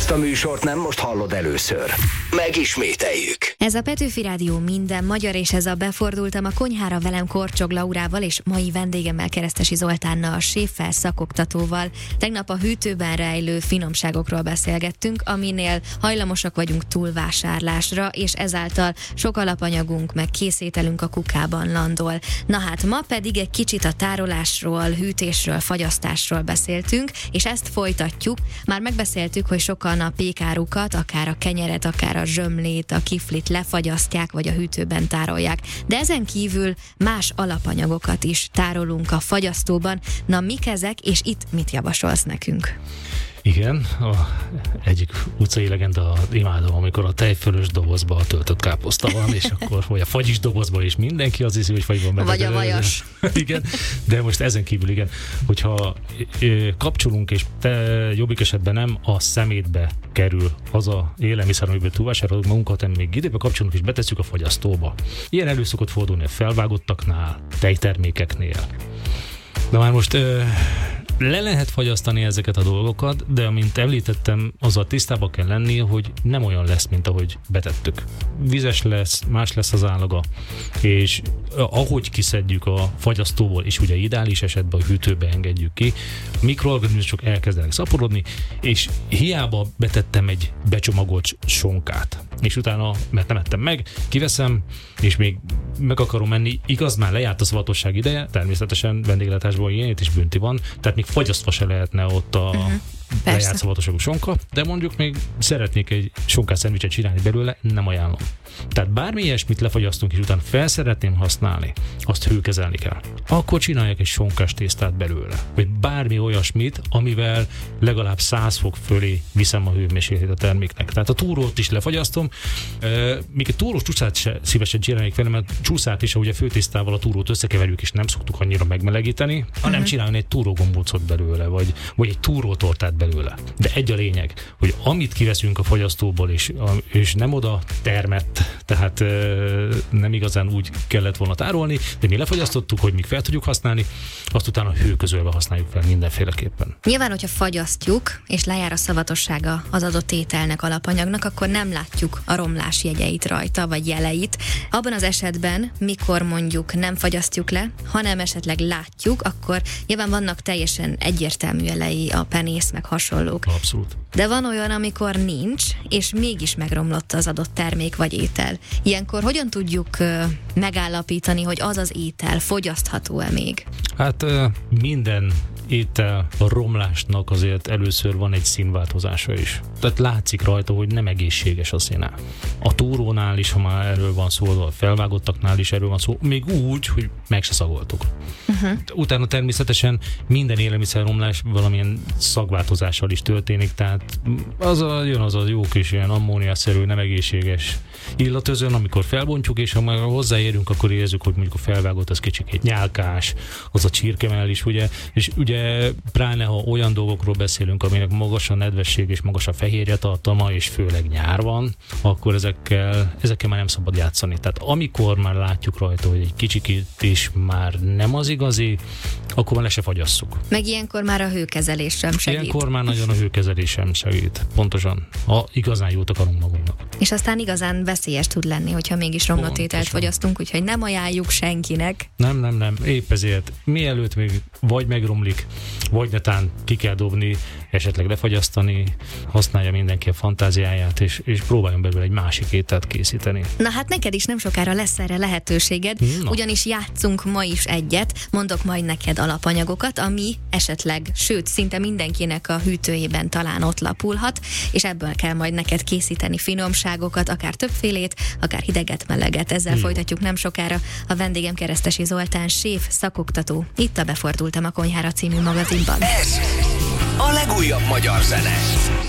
Ezt a műsort nem most hallod először. Megismételjük. Ez a Petőfi Rádió minden magyar, és ez a Befordultam a konyhára velem Korcsog Laurával és mai vendégemmel Keresztesi Zoltánnal, a séffel, szakoktatóval. Tegnap a hűtőben rejlő finomságokról beszélgettünk, aminél hajlamosak vagyunk túlvásárlásra, és ezáltal sok alapanyagunk meg készételünk a kukában landol. Na hát ma pedig egy kicsit a tárolásról, hűtésről, fagyasztásról beszéltünk, és ezt folytatjuk. Már megbeszéltük, hogy sokan a pékárukat, akár a kenyeret, akár a zsömlét, a kiflit lefagyasztják, vagy a hűtőben tárolják. De ezen kívül más alapanyagokat is tárolunk a fagyasztóban. Na, mik ezek, és itt mit javasolsz nekünk? Igen, egyik utcai legenda, imádom, amikor a tejfölös dobozba a töltött káposzta van, és akkor, vagy a fagyis dobozba is mindenki az hiszi, hogy fagyban meg. Vagy a vajas. Igen, de most ezen kívül igen, hogyha kapcsolunk, és jobbik esetben nem a szemétbe kerül az a élelmiszer, amiből túlvásárolunk magunkat, hanem még időbe kapcsolunk és betesszük a fagyasztóba. Ilyen elő szokott fordulni a felvágottaknál, tejtermékeknél. De már most le lehet fagyasztani ezeket a dolgokat, de amint említettem, azzal tisztában kell lenni, hogy nem olyan lesz, mint ahogy betettük. Vizes lesz, más lesz az állaga, és ahogy kiszedjük a fagyasztóból, és ugye ideális esetben a hűtőbe engedjük ki, mikroorganizmusok elkezdenek szaporodni, és hiába betettem egy becsomagolt sonkát, és utána, mert nem ettem meg, kiveszem, és még meg akarom menni, igaz, már lejárt a szavatosság ideje, természetesen vendéglátásban ilyen is bünti van, tehát még fagyasztva se lehetne ott a lejárt szavatosságú sonka, de mondjuk még szeretnék egy sonkás szendvicset csinálni belőle, nem ajánlom. Tehát bármi ilyesmit lefagyasztunk, és utána fel szeretném használni, azt hőkezelni kell. Akkor csináljak egy sonkás tésztát belőle, vagy bármi olyasmit, amivel legalább 100 fok fölé viszem a hőmérsékletét a terméknek. Tehát a túrót is lefagyasztom, még egy túrós csúszát se szívesen csinálnék vele, mert csúszát is, ahogy a főtésztával a túrót összekeverjük, és nem szoktuk annyira megmelegíteni, hanem csinálni egy túrógombócot belőle, vagy egy túrótortát belőle. De egy a lényeg, hogy amit kiveszünk a fagyasztóból, és nem oda termett, tehát nem igazán úgy kellett volna tárolni, de mi lefagyasztottuk, hogy még fel tudjuk használni, azt utána hőközölve használjuk fel mindenféleképpen. Nyilván, hogyha fagyasztjuk, és lejár a szavatossága az adott ételnek, alapanyagnak, akkor nem látjuk a romlás jegyeit rajta, vagy jeleit. Abban az esetben, mikor mondjuk nem fagyasztjuk le, hanem esetleg látjuk, akkor nyilván vannak teljesen egyértelmű jelei, a penész, meg hasonlók. Abszolút. De van olyan, amikor nincs, és mégis megromlott az adott termék vagy étel. Ilyenkor hogyan tudjuk megállapítani, hogy az étel fogyasztható-e még? Hát minden étel a romlásnak azért először van egy színváltozása is. Tehát látszik rajta, hogy nem egészséges a színe. A túrónál is, ha már erről van szó, a felvágottaknál is erről van szó, még úgy, hogy meg se szagoltuk. Utána természetesen minden élelmiszerromlás valamilyen szagváltozással is történik, tehát jön az a jó kis ilyen ammóniaszerű, nem egészséges illatözön, amikor felbontjuk, és ha már hozzáérünk, akkor érezzük, hogy mondjuk a felvágott az kicsikét nyálkás, az a csirkemell is, ugye, és ugye pláne, ha olyan dolgokról beszélünk, aminek magas a nedvesség és magas a fehérje tartalma, és főleg nyár van, akkor ezekkel már nem szabad játszani. Tehát amikor már látjuk rajta, hogy egy kicsikét is már nem az igazi, akkor már le se fagyasszuk. Meg ilyenkor már a hőkezelés sem segít. Ilyenkor már nagyon a hőkezelés sem segít. Pontosan. Ha igazán jót akarunk magunknak. És aztán igazán veszélyes tud lenni, hogyha mégis romlott ételt fogyasztunk, úgyhogy nem ajánljuk senkinek. Nem. Épp ezért mielőtt még vagy megromlik, vagy netán ki kell dobni, esetleg lefagyasztani, használja mindenki a fantáziáját, és próbáljon belőle egy másik ételt készíteni. Na hát neked is nem sokára lesz erre lehetőséged, ugyanis játszunk ma is egyet, mondok majd neked alapanyagokat, ami esetleg, sőt, szinte mindenkinek a hűtőjében talán ott lapulhat, és ebből kell majd neked készíteni finomságokat, akár többfélét, akár hideget, meleget. Ezzel folytatjuk nem sokára. A vendégem Keresztesi Zoltán, séf, szakoktató. Itt a Befordultam a konyhára című magazinban. Ez a legújabb magyar zene.